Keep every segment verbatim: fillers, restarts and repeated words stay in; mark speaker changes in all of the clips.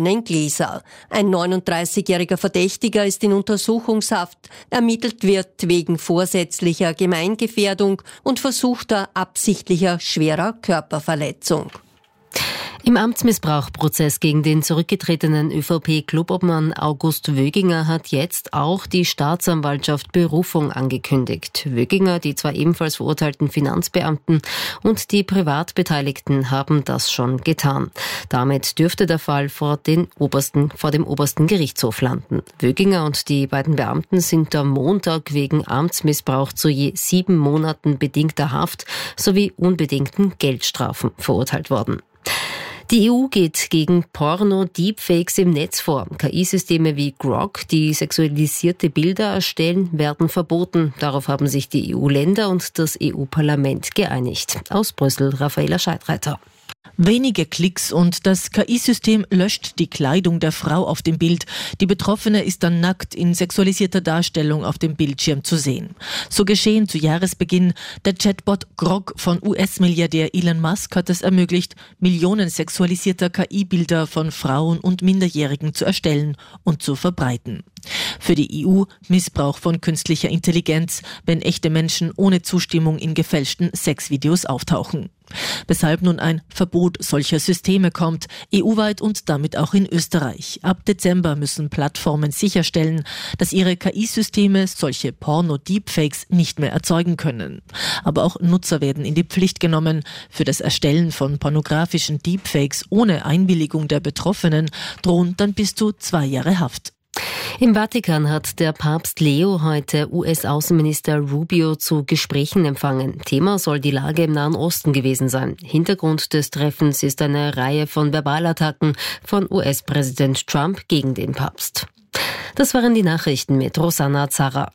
Speaker 1: Szene in Glisa. Ein neununddreißigjähriger Verdächtiger ist in Untersuchungshaft. Ermittelt wird wegen vorsätzlicher Gemeingefährdung und versuchter absichtlicher schwerer Körperverletzung.
Speaker 2: Im Amtsmissbrauchprozess gegen den zurückgetretenen ÖVP-Clubobmann August Wöginger hat jetzt auch die Staatsanwaltschaft Berufung angekündigt. Wöginger, die zwei ebenfalls verurteilten Finanzbeamten und die Privatbeteiligten haben das schon getan. Damit dürfte der Fall vor, den obersten, vor dem obersten Gerichtshof landen. Wöginger und die beiden Beamten sind am Montag wegen Amtsmissbrauch zu je sieben Monaten bedingter Haft sowie unbedingten Geldstrafen verurteilt worden. Die E U geht gegen Porno-Deepfakes im Netz vor. K I-Systeme wie Grok, die sexualisierte Bilder erstellen, werden verboten. Darauf haben sich die E U-Länder und das E U-Parlament geeinigt. Aus Brüssel, Raffaela Scheidreiter.
Speaker 3: Wenige Klicks und das K I-System löscht die Kleidung der Frau auf dem Bild. Die Betroffene ist dann nackt in sexualisierter Darstellung auf dem Bildschirm zu sehen. So geschehen zu Jahresbeginn. Der Chatbot Grok von U S-Milliardär Elon Musk hat es ermöglicht, Millionen sexualisierter K I-Bilder von Frauen und Minderjährigen zu erstellen und zu verbreiten. Für die E U Missbrauch von künstlicher Intelligenz, wenn echte Menschen ohne Zustimmung in gefälschten Sexvideos auftauchen. Weshalb nun ein Verbot solcher Systeme kommt, E U-weit und damit auch in Österreich. Ab Dezember müssen Plattformen sicherstellen, dass ihre K I-Systeme solche Porno-Deepfakes nicht mehr erzeugen können. Aber auch Nutzer werden in die Pflicht genommen. Für das Erstellen von pornografischen Deepfakes ohne Einwilligung der Betroffenen drohen dann bis zu zwei Jahre Haft.
Speaker 2: Im Vatikan hat der Papst Leo heute U S-Außenminister Rubio zu Gesprächen empfangen. Thema soll die Lage im Nahen Osten gewesen sein. Hintergrund des Treffens ist eine Reihe von Verbalattacken von U S-Präsident Trump gegen den Papst. Das waren die Nachrichten mit Rosanna Zara.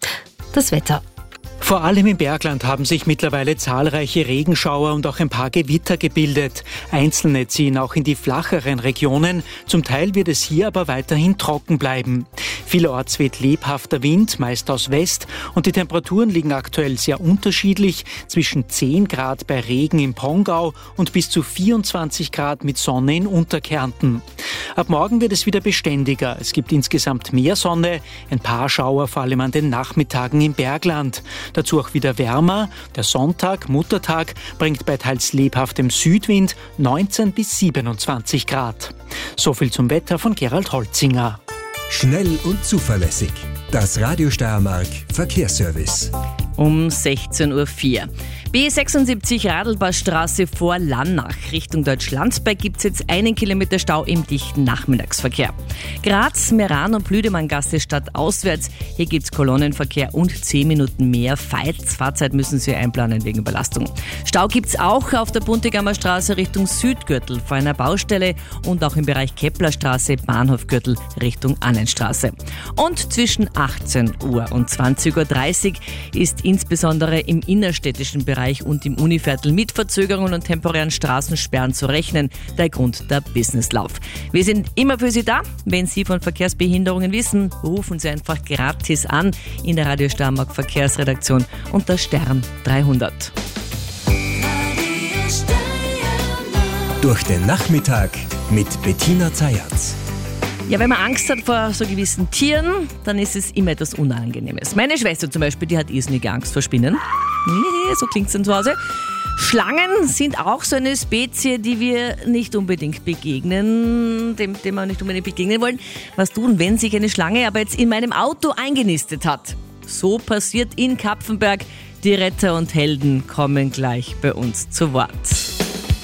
Speaker 2: Das Wetter.
Speaker 4: Vor allem im Bergland haben sich mittlerweile zahlreiche Regenschauer und auch ein paar Gewitter gebildet. Einzelne ziehen auch in die flacheren Regionen. Zum Teil wird es hier aber weiterhin trocken bleiben. Vielerorts weht lebhafter Wind, meist aus West, und die Temperaturen liegen aktuell sehr unterschiedlich, zwischen zehn Grad bei Regen im Pongau und bis zu vierundzwanzig Grad mit Sonne in Unterkärnten. Ab morgen wird es wieder beständiger. Es gibt insgesamt mehr Sonne, ein paar Schauer vor allem an den Nachmittagen im Bergland. Dazu auch wieder wärmer. Der Sonntag, Muttertag, bringt bei teils lebhaftem Südwind neunzehn bis siebenundzwanzig Grad. So viel zum Wetter von Gerald Holzinger.
Speaker 5: Schnell und zuverlässig. Das Radio Steiermark Verkehrsservice.
Speaker 6: Um sechzehn Uhr vier. B sechsundsiebzig Radlbachstraße vor Lannach. Richtung Deutschlandsberg gibt es jetzt einen Kilometer Stau im dichten Nachmittagsverkehr. Graz, Meran und Blüdemanngasse stadtauswärts. Hier gibt es Kolonnenverkehr und zehn Minuten mehr Fahrzeit müssen Sie einplanen wegen Überlastung. Stau gibt es auch auf der Buntegammer Straße Richtung Südgürtel vor einer Baustelle und auch im Bereich Keplerstraße Bahnhofgürtel Richtung Annenstraße. Und zwischen achtzehn Uhr und zwanzig Uhr dreißig ist insbesondere im innerstädtischen Bereich und im Univiertel mit Verzögerungen und temporären Straßensperren zu rechnen. Der Grund der Businesslauf. Wir sind immer für Sie da. Wenn Sie von Verkehrsbehinderungen wissen, rufen Sie einfach gratis an in der Radio Steiermark Verkehrsredaktion unter Stern dreihundert.
Speaker 5: Durch den Nachmittag mit Bettina Zayatz.
Speaker 6: Ja, wenn man Angst hat vor so gewissen Tieren, dann ist es immer etwas Unangenehmes. Meine Schwester zum Beispiel, die hat irrsinnige Angst vor Spinnen. So klingt es dann zu Hause. Schlangen sind auch so eine Spezie, die wir nicht unbedingt begegnen, dem, dem wir nicht unbedingt begegnen wollen. Was tun, wenn sich eine Schlange aber jetzt in meinem Auto eingenistet hat? So passiert in Kapfenberg. Die Retter und Helden kommen gleich bei uns zu Wort.